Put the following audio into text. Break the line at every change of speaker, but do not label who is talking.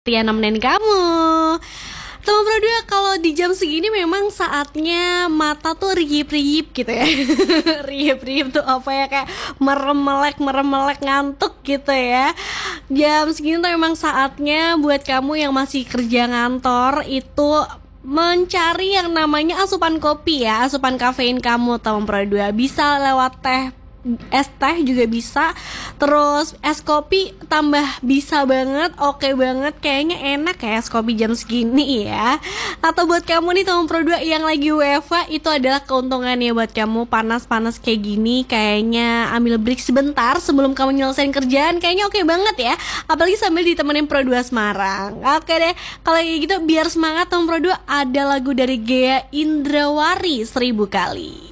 Tia nemenin kamu. Teman Pro 2, kalau di jam segini memang saatnya mata tuh riip-riip gitu ya. Riip-riip tuh apa ya, kayak merem-melek ngantuk gitu ya. Jam segini tuh memang saatnya buat kamu yang masih kerja ngantor itu mencari yang namanya asupan kopi ya, asupan kafein kamu teman Pro 2. Bisa lewat es teh juga bisa, terus es kopi tambah bisa banget, oke banget, kayaknya enak ya es kopi jam segini ya. Atau buat kamu nih teman Pro 2 yang lagi WFH, itu adalah keuntungannya buat kamu. Panas-panas kayak gini, kayaknya ambil break sebentar sebelum kamu nyelesain kerjaan, kayaknya oke banget ya, apalagi sambil ditemenin Pro 2 Semarang. Oke deh, kalau kayak gitu biar semangat teman Pro 2, ada lagu dari Gea Indrawari, 1000 Kali.